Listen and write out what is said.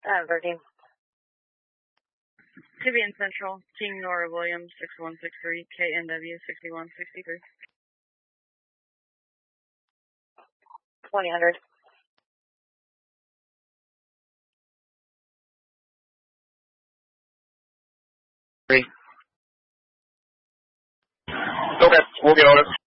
13. Tibian Central, King Nora Williams, 6163, KNW 6163. 2000. Okay, we'll get on it.